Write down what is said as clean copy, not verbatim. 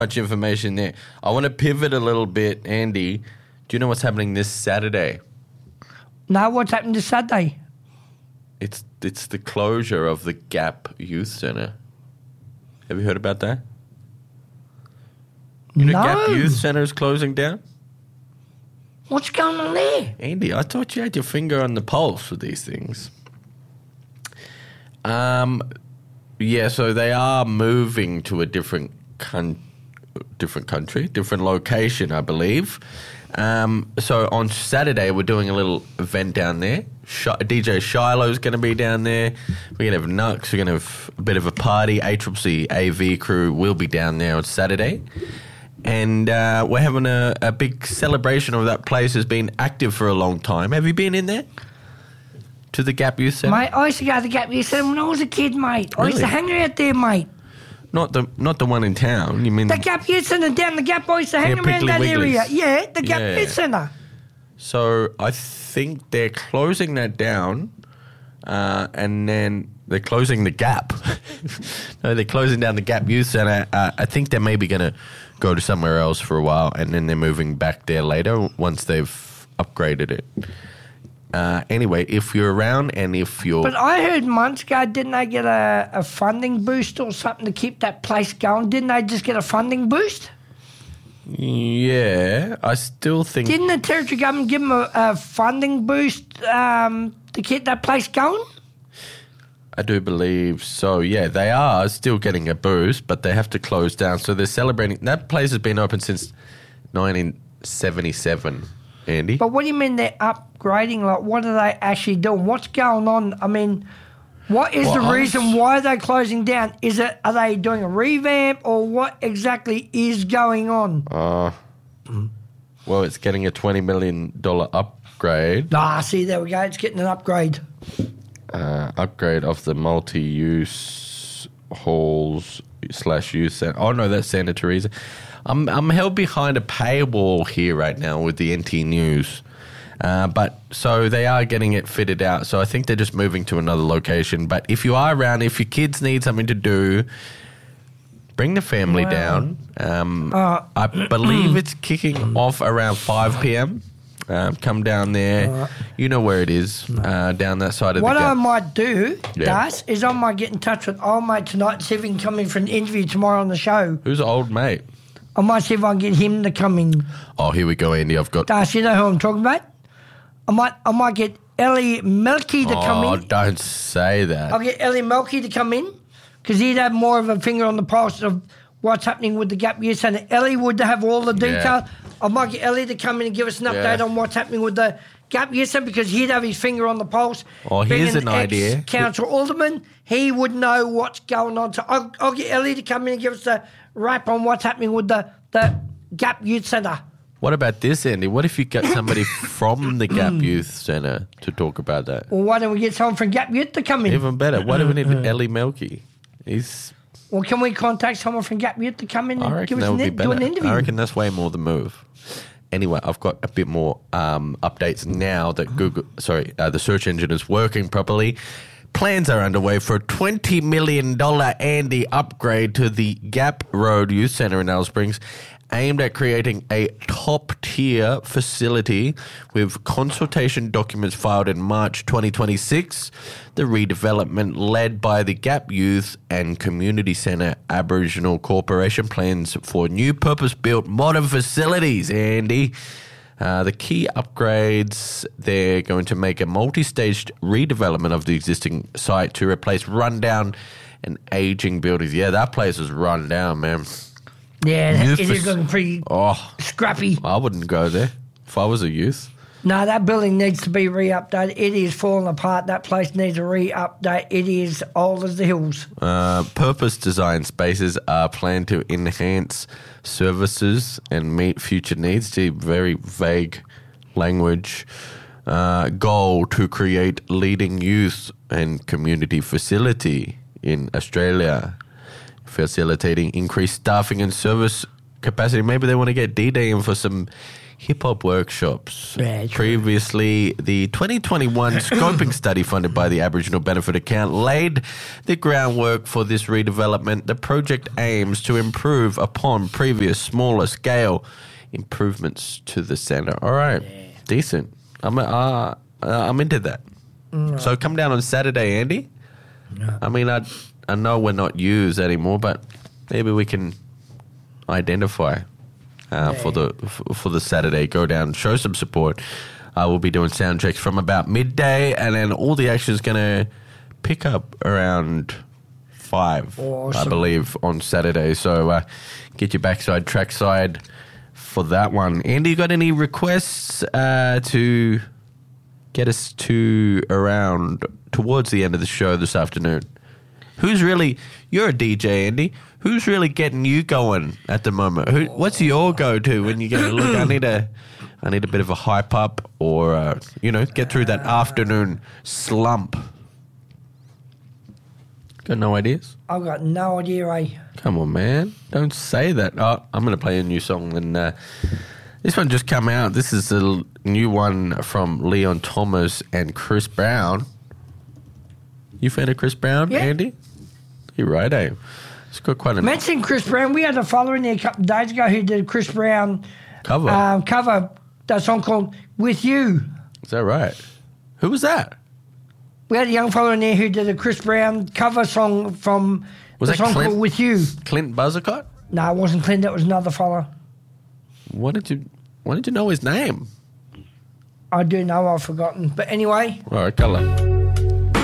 much information there. I want to pivot a little bit, Andy. Do you know what's happening this Saturday? No, what's happening this Saturday? It's the closure of the Gap Youth Centre. Have you heard about that? You know, No. Gap Youth Centre is closing down? What's going on there? Andy, I thought you had your finger on the pulse with these things. Yeah, so they are moving to a different country, different location, I believe. So on Saturday, we're doing a little event down there. DJ Shiloh's going to be down there. We're going to have Nux. We're going to have a bit of a party. ACCC AV crew will be down there on Saturday. And we're having a big celebration of that place. Has been active for a long time. Have you been in there? To the Gap Youth Centre? Mate, I used to go to the Gap Youth Centre when I was a kid, mate. I used to Really? hang out there, mate. Not the one in town. You mean The Gap Youth Centre down the Gap, I used to hang around Piggly that Wigglies. area. Yeah, the Gap Yeah. Youth Centre. So I think they're closing that down, and then they're closing the Gap. No, they're closing down the Gap Youth Centre. I think they're maybe going to go to somewhere else for a while, and then they're moving back there later once they've upgraded it. Anyway, if you're around and if you're... But I heard months ago, didn't they get a funding boost or something to keep that place going? Didn't they just get a funding boost? Yeah, I still think... Didn't the territory government give them a funding boost to keep that place going? I do believe so. Yeah, they are still getting a boost, but they have to close down. So they're celebrating. That place has been open since 1977, Andy. But what do you mean they're upgrading? Like, what are they actually doing? What's going on? I mean, what is the reason why they're closing down? Are they doing a revamp or what exactly is going on? Well, it's getting a $20 million upgrade. See, there we go. It's getting an upgrade. Upgrade of the multi-use halls / youth center. Oh no, that's Santa Teresa. I'm held behind a paywall here right now with the NT News, but so they are getting it fitted out. So I think they're just moving to another location. But if you are around, if your kids need something to do, bring the family down. I believe it's kicking off around 5 p.m. Come down there. You know where it is, down that side of What the I gap. might do, Yeah. Das, is I might get in touch with old mate tonight and see if he can come in for an interview tomorrow on the show. Who's the old mate? I might see if I can get him to come in. Oh, here we go, Andy. I've got... Das, you know who I'm talking about? I might get Ellie Melky to come Oh, in. don't say that. I'll get Ellie Melky to come in because he'd have more of a finger on the pulse of what's happening with the Gap Youth Centre. Ellie would have all the detail. I might get Ellie to come in and give us an update on what's happening with the Gap Youth Centre because he'd have his finger on the pulse. Oh, here's Being an idea. Council Alderman, he would know what's going on. So I'll get Ellie to come in and give us a wrap on what's happening with the Gap Youth Centre. What about this, Andy? What if you get somebody from the Gap Youth Centre to talk about that? Well, why don't we get someone from Gap Youth to come in? Even better. What if we need Ellie Melky? Well, can we contact someone from Gap Youth to come in I and reckon give us that would be do an better. interview? I reckon that's way more the move. Anyway, I've got a bit more updates now that the search engine is working properly. Plans are underway for a $20 million Andy upgrade to the Gap Road Youth Centre in Alice Springs, aimed at creating a top-tier facility with consultation documents filed in March 2026. The redevelopment led by the Gap Youth and Community Centre Aboriginal Corporation plans for new purpose-built modern facilities, Andy. The key upgrades, they're going to make a multi-staged redevelopment of the existing site to replace rundown and aging buildings. Yeah, that place is run down, man. Yeah, Youth it is fac- looking pretty scrappy. I wouldn't go there if I was a youth. No, that building needs to be re-updated. It is falling apart. That place needs a re-update. It is old as the hills. Purpose-designed spaces are planned to enhance services and meet future needs. To very vague language. Goal to create leading youth and community facility in Australia, facilitating increased staffing and service capacity. Maybe they want to get D-Day in for some Hip Hop Workshops. Yeah, true. Previously, the 2021 scoping study funded by the Aboriginal Benefit Account laid the groundwork for this redevelopment. The project aims to improve upon previous smaller scale improvements to the centre. All right, decent. I'm into that. So come down on Saturday, Andy. Yeah. I mean, I know we're not used anymore, but maybe we can identify for the Saturday. Go down, show some support. We'll be doing sound checks from about midday, and then all the action is going to pick up around 5, awesome. I believe, on Saturday. So get your backside, trackside for that one. Andy, you got any requests to get us to around towards the end of the show this afternoon? You're a DJ, Andy. Who's really getting you going at the moment? What's your go-to when you get look? I need a bit of a hype up, or get through that afternoon slump. Got no ideas? I've got no idea, eh? Come on, man. Don't say that. Oh, I'm going to play a new song. And this one just come out. This is a new one from Leon Thomas and Chris Brown. You fan of Chris Brown, Yeah. Andy? You're right, eh? It's got quite a Mentioning Chris Brown, we had a follower in there a couple of days ago who did a Chris Brown cover. That song called With You. Is that right? Who was that? We had a young fellow in there who did a Chris Brown cover song from Was the that song Clint? called With You. Clint Buzzacott? No, it wasn't Clint. That was another fellow. Why did you know his name? I do know. I've forgotten. But anyway. All right, colour.